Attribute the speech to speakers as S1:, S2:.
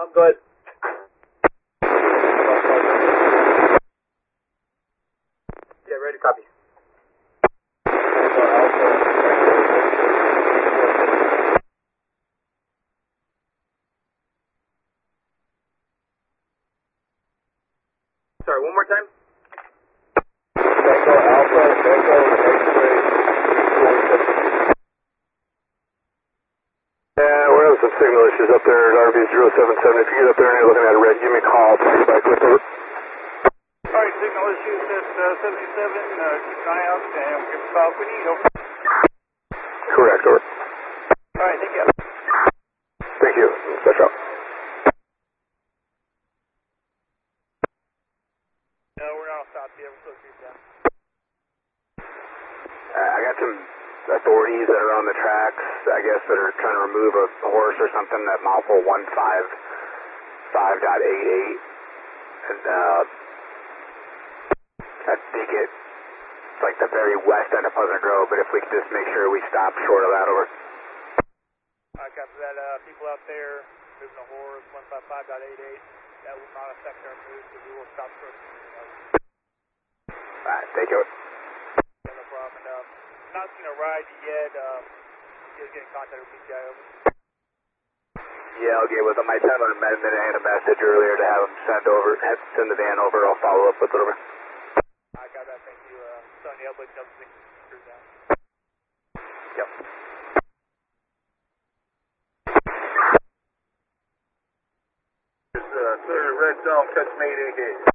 S1: Go ahead. Yeah, ready to copy. Sorry, one more time?
S2: Echo Alpha, Echo, X-ray, 47. Yeah, we're having some signal issues up there at RV 077. If you get up there and you're looking at red, give me a call. I'll pass you back with it.
S3: Alright, signal issues at 77. Keep an eye out and we'll give a call if we need. Over.
S2: Correct, over.
S3: Alright, thank you.
S2: Thank you. Touch out.
S3: No, we're not off top yet. We're still creeping down.
S2: I got some authorities that are on the tracks, I guess, that are trying to remove a horse or something at mile 155.88. And, I think it's like the very west end of Pleasant Grove, but if we could just make sure we stop short of that, over.
S3: Alright, copy that. People out there moving a horse, 155.88. That will not affect our move, so we will stop short.
S2: Alright, thank you.
S3: No problem. And, not seen a ride yet. Just get in contact with PCI, over.
S2: Yeah, I'll get with him. I sent him an amendment and a message earlier to have him send the van over. I'll follow up with it, over.
S3: I got that. Thank you. Sonny, I'll let you know the screw down.
S2: Yep.
S1: Clear red zone, catch me to hit.